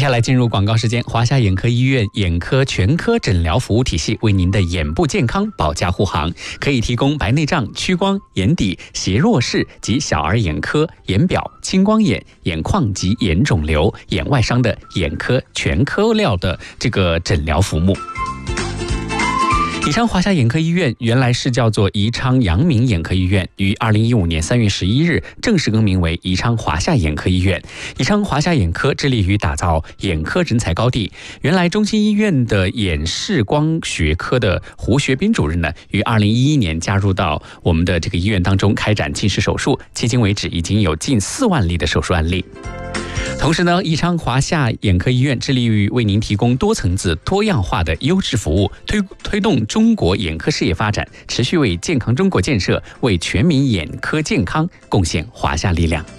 下来进入广告时间，华夏眼科医院眼科全科诊疗服务体系为您的眼部健康保驾护航，可以提供白内障、屈光、眼底、斜弱视及小儿眼科、眼表、青光眼、眼眶及眼肿瘤、眼外伤的眼科全科料的这个诊疗服务。宜昌华夏眼科医院原来是叫做宜昌阳明眼科医院，于2015年3月11日正式更名为宜昌华夏眼科医院。宜昌华夏眼科致力于打造眼科人才高地。原来中心医院的眼视光学科的胡学斌主任呢，于2011年加入到我们的这个医院当中开展近视手术，迄今为止已经有近4万例的手术案例。同时呢，宜昌华夏眼科医院致力于为您提供多层次、多样化的优质服务，推动中国眼科事业发展，持续为健康中国建设、为全民眼科健康贡献华夏力量。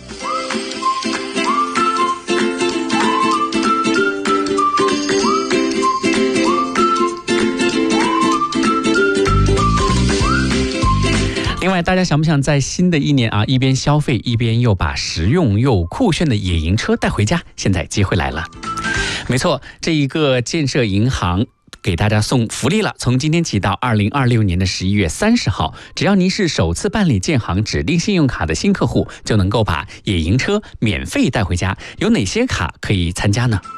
另外，大家想不想在新的一年啊，一边消费一边又把实用又酷炫的野营车带回家？现在机会来了。没错，这一个建设银行给大家送福利了，从今天起到2026年的11月30号，只要您是首次办理建行指定信用卡的新客户，就能够把野营车免费带回家。有哪些卡可以参加呢？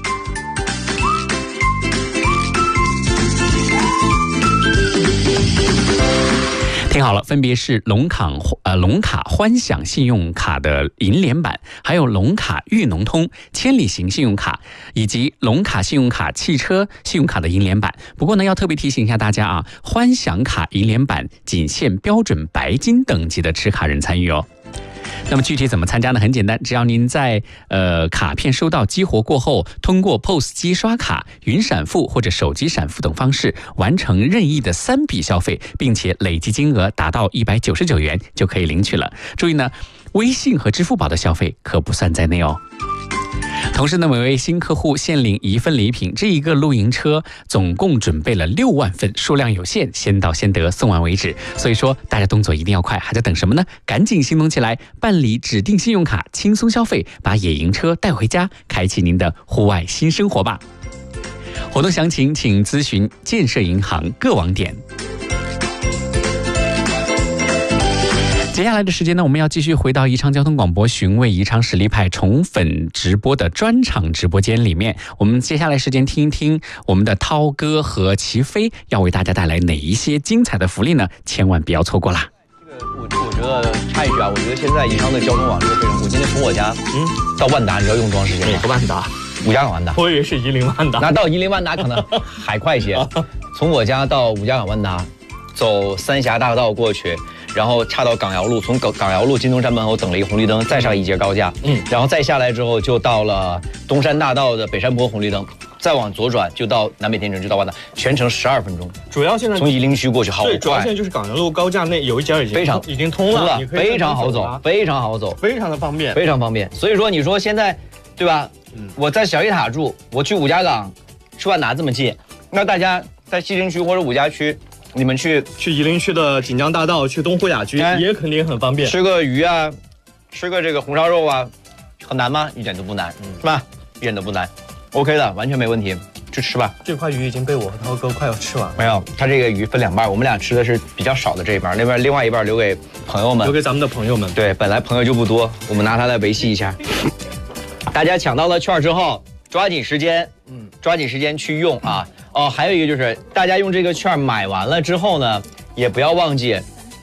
听好了，分别是龙卡欢享信用卡的银联版，还有龙卡裕农通千里行信用卡，以及龙卡信用卡汽车信用卡的银联版。不过呢，要特别提醒一下大家啊，欢享卡银联版仅限标准白金等级的持卡人参与哦。那么具体怎么参加呢？很简单，只要您在卡片收到激活过后，通过 POS 机刷卡、云闪付或者手机闪付等方式完成任意的3笔消费，并且累计金额达到199元，就可以领取了。注意呢，微信和支付宝的消费可不算在内哦。同时呢，每位新客户限领1份礼品，这一个露营车总共准备了6万份，数量有限，先到先得，送完为止。所以说大家动作一定要快，还在等什么呢？赶紧行动起来，办理指定信用卡，轻松消费，把野营车带回家，开启您的户外新生活吧。活动详情请咨询建设银行各网点。接下来的时间呢，我们要继续回到宜昌交通广播，询问宜昌实力派宠粉直播的专场直播间里面。我们接下来时间听一听我们的涛哥和齐飞要为大家带来哪一些精彩的福利呢？千万不要错过啦！ 我觉得插一句啊，我觉得现在宜昌的交通网这个非常，我今天从我家到万达，你知道用多长时间吗？ 哪个万达？ 五家港万达。 我以为是夷陵万达。 那到夷陵万达可能还快一些，从我家到五家港万达，走三峡大道过去。然后岔到港窑路，从港窑路金东山门口等了一个红绿灯，再上一节高架，然后再下来之后就到了东山大道的北山坡红绿灯，再往左转就到南北天城，就到万达，全程12分钟。 主要现在从夷陵区过去好快。对， 主要现在就是港窑路高架内有一节已经通了， 非常好走，非常好走， 非常的方便， 非常方便。所以说你说现在，对吧？我在小驿塔住，我去五家港，去万达这么近，那大家在西城区或者五家区。你们去夷陵区的锦江大道，去东湖雅居也肯定很方便。 吃个鱼啊，吃个这个红烧肉啊，很难吗？一点都不难，是吧？一点都不难 ，OK 的，完全没问题，去吃吧。 这块鱼已经被我和涛哥快要吃完了。 没有，他这个鱼分2半，我们俩吃的是比较少的这一半，那边另外一半留给朋友们， 留给咱们的朋友们。 对，本来朋友就不多，我们拿它来维系一下。大家抢到了券之后，抓紧时间，抓紧时间去用啊。哦，还有一个就是大家用这个券买完了之后呢，也不要忘记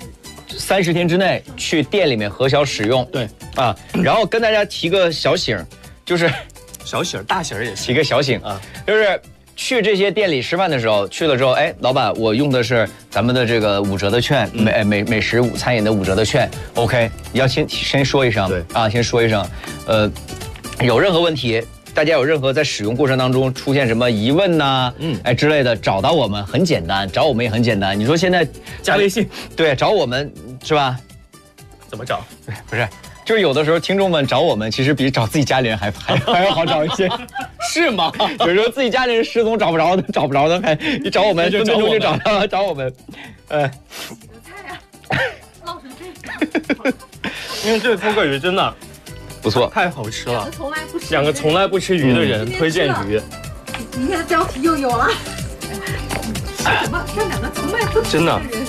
30天之内去店里面核销使用。 对啊，然后跟大家提个小醒，就是小醒大醒也提个小醒啊，就是去这些店里吃饭的时候，去了之后，哎，老板，我用的是咱们的这个5折的券，美食餐饮的5折的券 ，OK， 要先说一声， 对啊，先说一声，有任何问题。大家有任何在使用过程当中出现什么疑问呐，之类的，找到我们很简单，找我们也很简单。你说现在加微信， 对，找我们是吧？ 怎么找？ 不是，就是有的时候听众们找我们，其实比找自己家里人还要好找一些， 是吗？ 有时候自己家里人失踪找不着的，还你找我们，分分钟就找到了，找我们。 有菜啊，烙成这个。 因为这个偷个鱼真的。 不错， 太好吃了。 两个从来不吃鱼的人推荐鱼。 明天的标题又有了。什么？这两个从来不吃鱼的人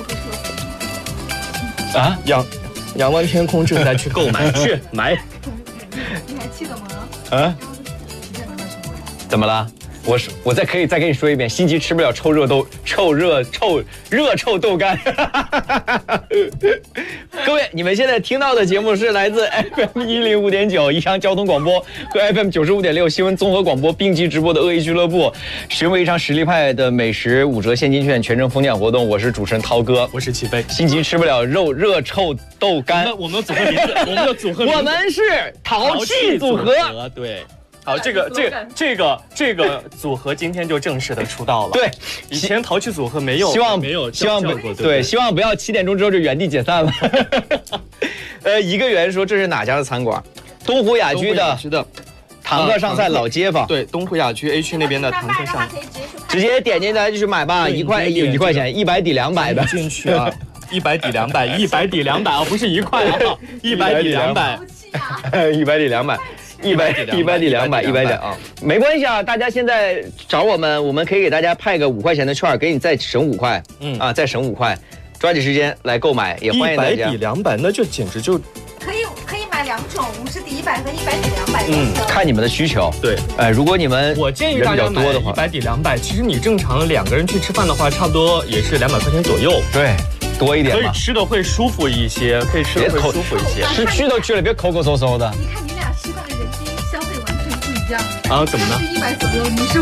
啊，仰望天空正在去购买，去买。 你还记得吗？ 啊？怎么了？我可以再跟你说一遍，心急吃不了热臭豆干。各位，你们现在听到的节目是来自 FM 105.9宜昌交通广播和 FM 95.6新闻综合广播并机直播的恶意俱乐部，寻味宜昌实力派的美食5折现金券全程封奖活动。我是主持人涛哥， 我是齐飞。 心急吃不了热臭豆干， 我们的组合名字，我们的组合名字， 我们是淘气组合。 对。好，这个组合今天就正式的出道了。对，以前淘气组合没有，希望不要7点钟之后就原地解散了。一个人说这是哪家的餐馆？东湖雅居的堂客上菜老街坊。对，东湖雅居 A 区那边的堂客上，直接点进来就去买吧，1块钱，100抵200的进去啊，100抵200，100抵200啊，不是1块啊，100抵200，100抵200。100抵200啊，没关系啊，大家现在找我们可以给大家派个5块钱的券，给你再省5块，再省5块，抓紧时间来购买，也欢迎大家。100抵200，那就简直就可以买2种，50抵100和100抵200。 看你们的需求。对，如果你们我建议大家买100抵200，其实你正常2个人去吃饭的话，差不多也是200块钱左右。对。多一点嘛，可以吃的会舒服一些，吃去都去了，别抠抠搜搜的。 你看你俩吃饭的人均消费完全不一样啊？怎么呢？ 是100左右，你是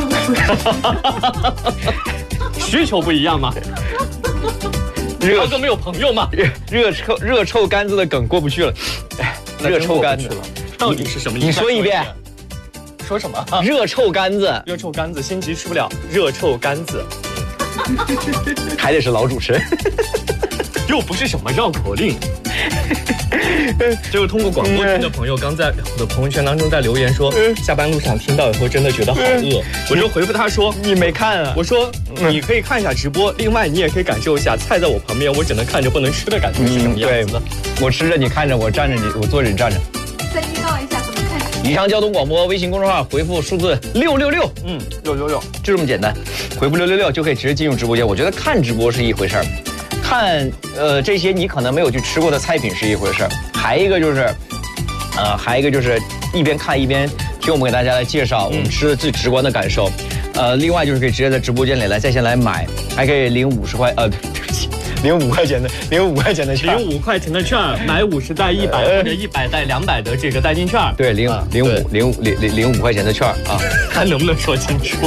50。 需求不一样嘛。涛哥没有朋友嘛？ 热臭干子的梗过不去了。热臭干子到底是什么意思？ 你说一遍。 说什么？ 热臭干子， 心急吃不了热臭干子。 还得是老主持人。 又不是什么绕口令。就是通过广播听的朋友刚在我的朋友圈当中在留言说，下班路上听到以后真的觉得好饿。我就回复他说， 你没看啊？ 我说你可以看一下直播，另外你也可以感受一下菜在我旁边，我只能看着不能吃的感觉是什么样子的。 我吃着你看着，我站着你，我坐着你站着。 再预告一下怎么看？ 宜昌交通广播微信公众号回复数字666，666，就这么简单，回复666就可以直接进入直播间。我觉得看直播是一回事儿。看这些你可能没有去吃过的菜品是一回事，还一个就是一边看一边听我们给大家来介绍我们吃的最直观的感受。另外就是可以直接在直播间里来在线来买，还可以领50块对不起，05块钱的券 ，05块钱的券买50带100或者100带200的这个代金券。 对，05块钱的券啊， 看能不能说清楚。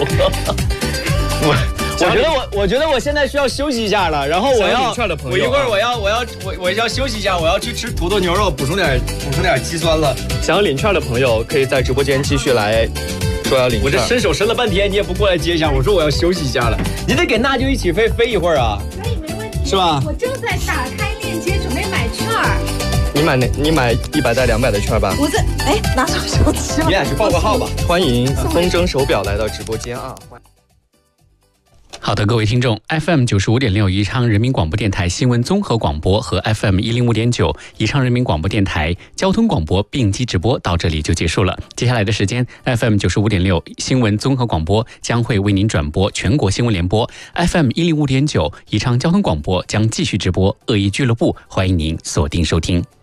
我觉得我现在需要休息一下了，然后我一会儿我要休息一下，我要去吃土豆牛肉，补充点肌酸了。 想要领券的朋友可以在直播间继续来说要领券。 我这伸手伸了半天，你也不过来接一下，我说我要休息一下了，你得给娜就一起飞一会儿啊。 可以，没问题， 是吧？ 我正在打开链接准备买券。 你买100带200的券吧。 我在拿什么手机？ 你俩去报个号吧。 欢迎风筝手表来到直播间啊。 好的，各位听众 ，FM 95.6宜昌人民广播电台新闻综合广播和 FM 105.9宜昌人民广播电台交通广播并机直播到这里就结束了。接下来的时间 ，FM 95.6新闻综合广播将会为您转播全国新闻联播 ，FM 105.9宜昌交通广播将继续直播恶意俱乐部，欢迎您锁定收听。